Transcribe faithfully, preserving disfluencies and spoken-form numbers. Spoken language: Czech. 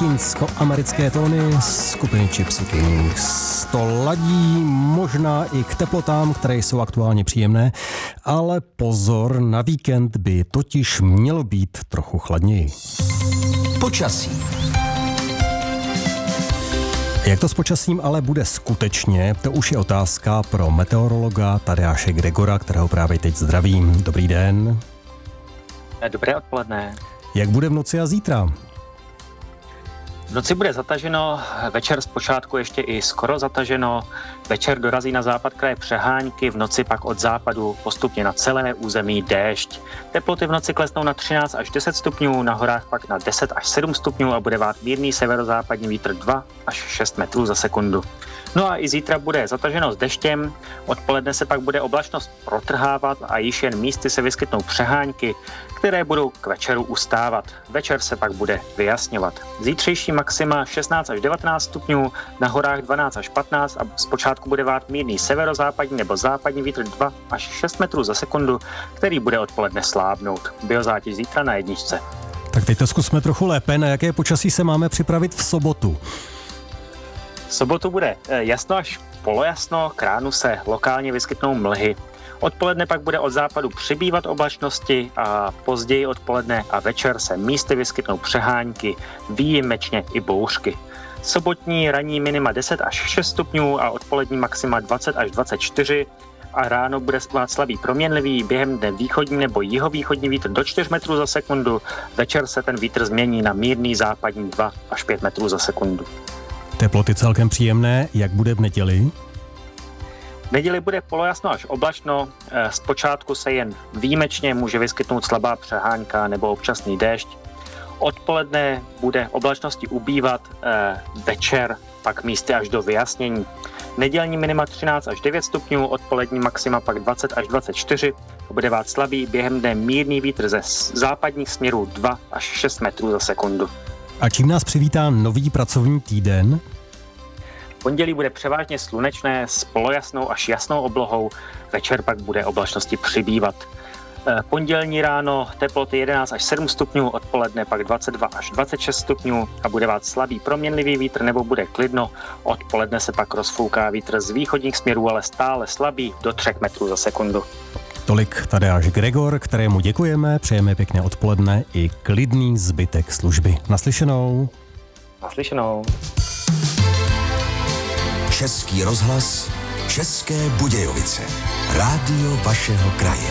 latinsko-americké tóny skupiny Gypsy Kings. To ladí možná i k teplotám, které jsou aktuálně příjemné, ale pozor, na víkend by totiž mělo být trochu chladněji. Počasí. Jak to s počasím ale bude skutečně, to už je otázka pro meteorologa Tadeáše Gregora, kterého právě teď zdravím. Dobrý den. Dobré odpoledne. Jak bude v noci a zítra? V noci bude zataženo, večer zpočátku ještě i skoro zataženo, večer dorazí na západ kraje přehánky, v noci pak od západu postupně na celé území déšť. Teploty v noci klesnou na třináct až deset stupňů, na horách pak na deset až sedm stupňů a bude vát mírný severozápadní vítr dva až šest metrů za sekundu. No a i zítra bude zataženo s deštěm, odpoledne se pak bude oblačnost protrhávat a již jen místy se vyskytnou přehánky, které budou k večeru ustávat. Večer se pak bude vyjasňovat. Zítřejší maxima šestnáct až devatenáct stupňů, na horách dvanáct až patnáct a zpočátku bude vát mírný severozápadní nebo západní vítr dva až šest metrů za sekundu, který bude odpoledne slábnout. Biozátěž zítra na jedničce. Tak teď to zkusme trochu lépe. Na jaké počasí se máme připravit v sobotu? V sobotu bude jasno až polojasno, k ránu se lokálně vyskytnou mlhy. Odpoledne pak bude od západu přibývat oblačnosti a později odpoledne a večer se místy vyskytnou přehánky, výjimečně i bouřky. Sobotní ranní minima deset až šest stupňů a odpolední maxima dvacet až dvacet čtyři a ráno bude vát slabý proměnlivý, během dne východní nebo jihovýchodní vítr do čtyř metrů za sekundu, večer se ten vítr změní na mírný západní dva až pět metrů za sekundu. Teploty celkem příjemné, jak bude v neděli? V neděli bude polojasno až oblačno, zpočátku se jen výjimečně může vyskytnout slabá přehánka nebo občasný déšť. Odpoledne bude oblačnosti ubývat, večer pak místy až do vyjasnění. Nedělní minima třináct až devět stupňů, odpolední maxima pak dvacet až dvacet čtyři, bude vát slabý, během dne mírný vítr ze západních směrů dva až šest metrů za sekundu. A čím nás přivítá nový pracovní týden? Pondělí bude převážně slunečné s polojasnou až jasnou oblohou, večer pak bude oblačnosti přibývat. Pondělní ráno teploty jedenáct až sedm stupňů, odpoledne pak dvacet dva až dvacet šest stupňů a bude vát slabý proměnlivý vítr nebo bude klidno, odpoledne se pak rozfouká vítr z východních směrů, ale stále slabý do tři metrů za sekundu. Tolik Tadeáš Gregor, kterému děkujeme, přejeme pěkné odpoledne i klidný zbytek služby. Naslyšenou. Naslyšenou. Český rozhlas, České Budějovice. Rádio vašeho kraje.